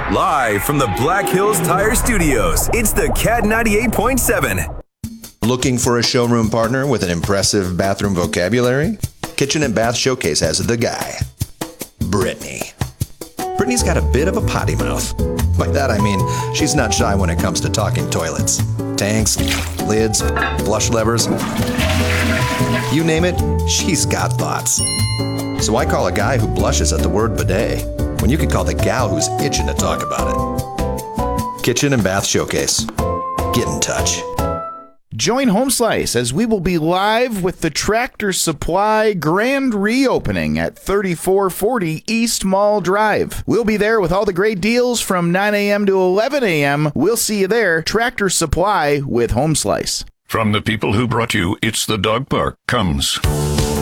Live from the Black Hills Tire Studios, it's the Cat 98.7. Looking for a showroom partner with an impressive bathroom vocabulary? Kitchen and Bath Showcase has the guy, Brittany. Brittany's got a bit of a potty mouth. By that I mean, she's not shy when it comes to talking toilets. Tanks, lids, flush levers. You name it, she's got thoughts. So I call a guy who blushes at the word bidet when you could call the gal who's itching to talk about it. Kitchen and Bath Showcase. Get in touch. Join Home Slice as we will be live with the Tractor Supply grand reopening at 3440 East Mall Drive. We'll be there with all the great deals from 9 a.m. to 11 a.m. We'll see you there. Tractor Supply with Home Slice. From the people who brought you It's the Dog Park comes